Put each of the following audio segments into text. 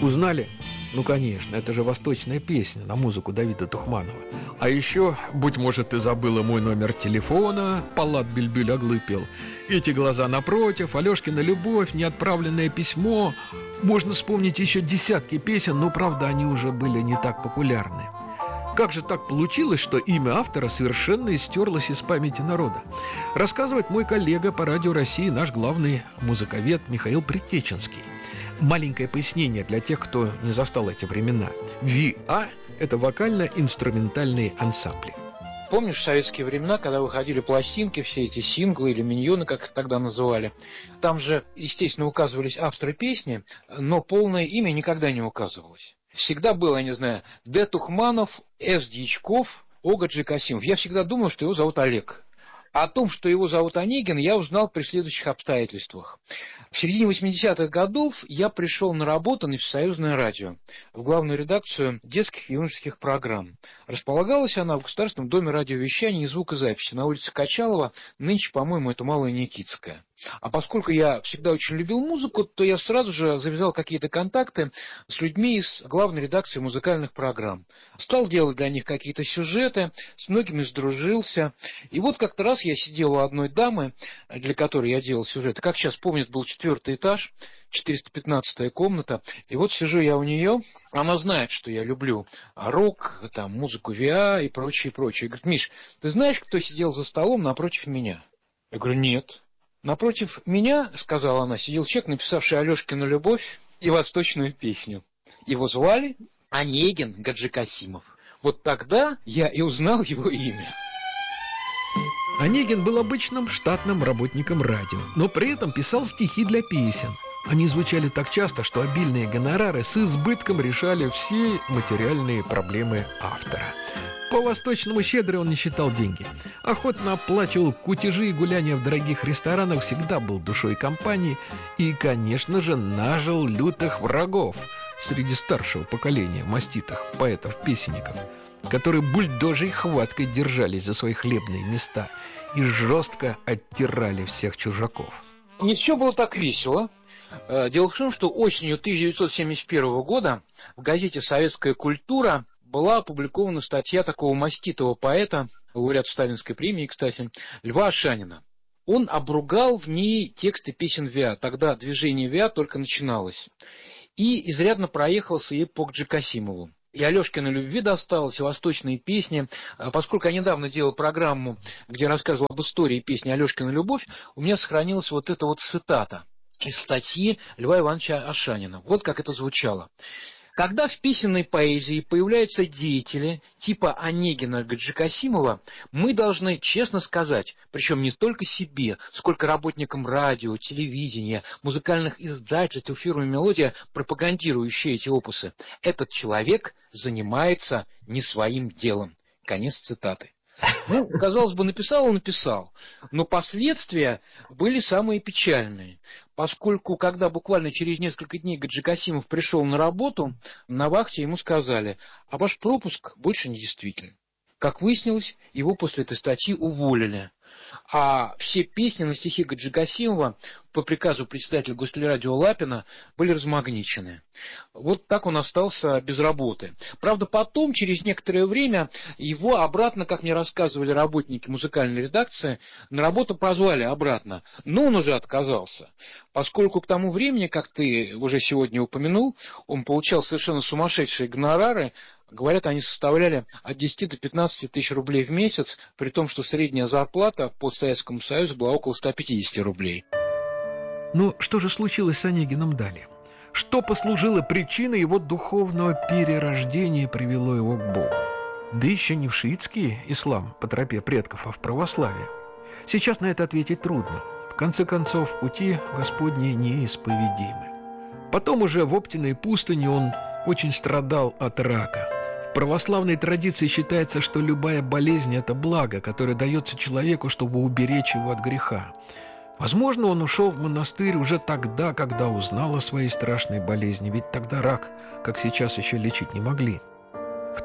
Узнали? Ну, конечно, это же восточная песня на музыку Давида Тухманова. А еще, быть может, ты забыла мой номер телефона, Паллат Бильбюль Оглы пел. Эти глаза напротив, Алешкина любовь, неотправленное письмо. Можно вспомнить еще десятки песен, но, правда, они уже были не так популярны. Как же так получилось, что имя автора совершенно истерлось из памяти народа? Рассказывает мой коллега по Радио России, наш главный музыковед Михаил Предтеченский. Маленькое пояснение для тех, кто не застал эти времена. ВИА – это вокально-инструментальные ансамбли. Помнишь в советские времена, когда выходили пластинки, все эти синглы или миньоны, как их тогда называли, там же, естественно, указывались авторы песни, но полное имя никогда не указывалось. Всегда было, я не знаю, Д. Тухманов, С. Дьячков, О. Гаджикасимов. Я всегда думал, что его зовут Олег. О том, что его зовут Онегин, я узнал при следующих обстоятельствах. В середине 80-х годов я пришел на работу на Всесоюзное радио, в главную редакцию детских и юношеских программ. Располагалась она в Государственном доме радиовещания и звукозаписи на улице Качалова, нынче, по-моему, это Малая Никитская. А поскольку я всегда очень любил музыку, то я сразу же завязал какие-то контакты с людьми из главной редакции музыкальных программ. Стал делать для них какие-то сюжеты, с многими сдружился. И вот как-то раз я сидел у одной дамы, для которой я делал сюжеты. Как сейчас помню, это был 4-й этаж, 415-я комната. И вот сижу я у нее, она знает, что я люблю рок, там, музыку ВИА и прочее, прочее. Говорит: Миш, ты знаешь, кто сидел за столом напротив меня? Я говорю: нет. Напротив меня, сказала она, сидел человек, написавший Алешкину любовь и восточную песню. Его звали Онегин Гаджикасимов. Вот тогда я и узнал его имя. Онегин был обычным штатным работником радио, но при этом писал стихи для песен. Они звучали так часто, что обильные гонорары с избытком решали все материальные проблемы автора. По-восточному щедрый он не считал деньги. Охотно оплачивал кутежи и гуляния в дорогих ресторанах, всегда был душой компании и, конечно же, нажил лютых врагов среди старшего поколения маститых поэтов-песенников, которые бульдожьей хваткой держались за свои хлебные места и жестко оттирали всех чужаков. Не все было так весело. Дело в том, что осенью 1971 года в газете «Советская культура» была опубликована статья такого маститого поэта, лауреата Сталинской премии, кстати, Льва Ашанина. Он обругал в ней тексты песен ВИА. Тогда движение ВИА только начиналось. И изрядно проехался и по Гаджикасимову. И Алешкиной любви досталось, и восточные песни. Поскольку я недавно делал программу, где рассказывал об истории песни «Алешкина любовь», у меня сохранилась вот эта вот цитата из статьи Льва Ивановича Ашанина. Вот как это звучало. Когда в песенной поэзии появляются деятели типа Онегина Гаджикасимова, мы должны честно сказать, причем не только себе, сколько работникам радио, телевидения, музыкальных издательств и фирмы «Мелодия», пропагандирующие эти опусы, этот человек занимается не своим делом. Конец цитаты. Ну, казалось бы, написал, но последствия были самые печальные, поскольку, когда буквально через несколько дней Гаджикасимов пришел на работу, на вахте ему сказали: а ваш пропуск больше не действителен. Как выяснилось, его после этой статьи уволили. А все песни на стихи Гаджикасимова по приказу председателя Гостелерадио Лапина были размагничены. Вот так он остался без работы. Правда, потом, через некоторое время, его обратно, как мне рассказывали работники музыкальной редакции, на работу позвали обратно. Но он уже отказался, поскольку к тому времени, как ты уже сегодня упомянул, он получал совершенно сумасшедшие гонорары. Говорят, они составляли от 10 до 15 тысяч рублей в месяц, при том, что средняя зарплата по Советскому Союзу была около 150 рублей. Ну, что же случилось с Онегиным далее? Что послужило причиной его духовного перерождения и привело его к Богу? Да еще не в шиитский ислам по тропе предков, а в православие. Сейчас на это ответить трудно. В конце концов, пути Господни неисповедимы. Потом уже в Оптиной пустыне он очень страдал от рака. В православной традиции считается, что любая болезнь – это благо, которое дается человеку, чтобы уберечь его от греха. Возможно, он ушел в монастырь уже тогда, когда узнал о своей страшной болезни, ведь тогда рак, как сейчас, еще лечить не могли. В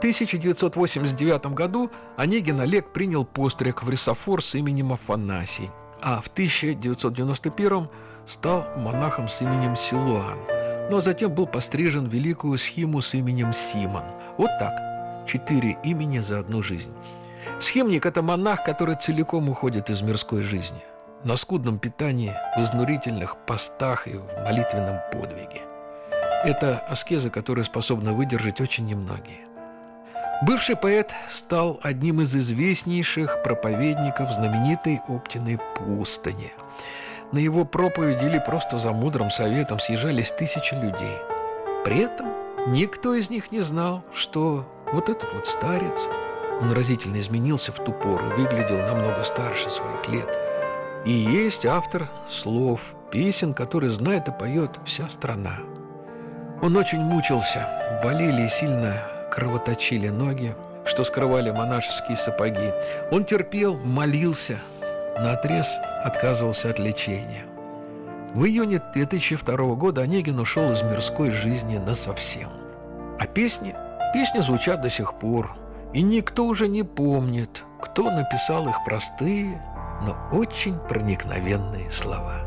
1989 году Онегин Олег принял постриг в рисофор с именем Афанасий, а в 1991 стал монахом с именем Силуан. но затем был пострижен в великую схиму с именем Симон. Вот так, 4 имени за одну жизнь. Схимник – это монах, который целиком уходит из мирской жизни, на скудном питании, в изнурительных постах и в молитвенном подвиге. Это аскеза, которую способны выдержать очень немногие. Бывший поэт стал одним из известнейших проповедников знаменитой Оптиной пустыни. На его проповеди или просто за мудрым советом съезжались тысячи людей. При этом никто из них не знал, что вот этот вот старец, он разительно изменился в ту пору, выглядел намного старше своих лет, и есть автор слов, песен, которые знает и поет вся страна. Он очень мучился, болели и сильно кровоточили ноги, что скрывали монашеские сапоги. Он терпел, молился, наотрез отказывался от лечения. В июне 2002 года Онегин ушел из мирской жизни насовсем. А песни звучат до сих пор, и никто уже не помнит, кто написал их простые, но очень проникновенные слова.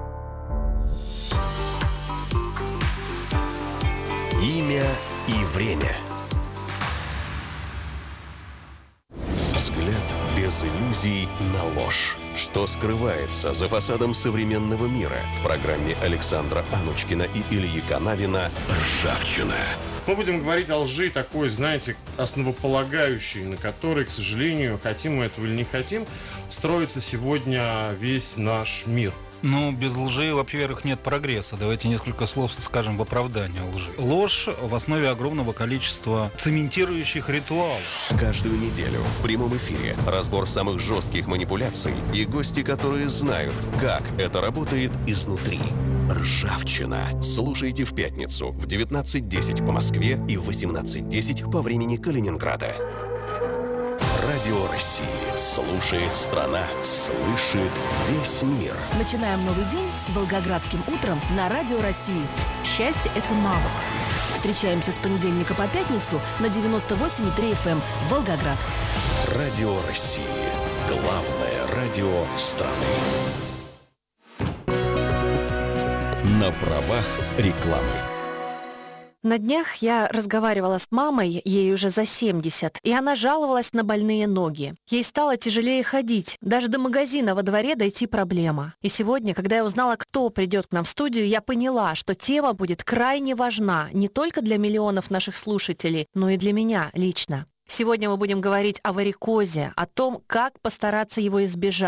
Имя и время. Взгляд без иллюзий на ложь. Что скрывается за фасадом современного мира? В программе Александра Анучкина и Ильи Канавина «Ржавчина». Мы будем говорить о лжи такой, знаете, основополагающей, на которой, к сожалению, хотим мы этого или не хотим, строится сегодня весь наш мир. Ну, без лжи, во-первых, нет прогресса. Давайте несколько слов скажем в оправдании лжи. Ложь в основе огромного количества цементирующих ритуалов. Каждую неделю в прямом эфире разбор самых жестких манипуляций и гости, которые знают, как это работает изнутри. Ржавчина. Слушайте в пятницу в 19:10 по Москве и в 18:10 по времени Калининграда. Радио России. Слушает страна. Слышит весь мир. Начинаем новый день с Волгоградским утром на Радио России. Счастье – это навык. Встречаемся с понедельника по пятницу на 98,3 FM Волгоград. Радио России. Главное радио страны. На правах рекламы. На днях я разговаривала с мамой, ей уже за 70, и она жаловалась на больные ноги. Ей стало тяжелее ходить, даже до магазина во дворе дойти проблема. И сегодня, когда я узнала, кто придет к нам в студию, я поняла, что тема будет крайне важна не только для миллионов наших слушателей, но и для меня лично. Сегодня мы будем говорить о варикозе, о том, как постараться его избежать.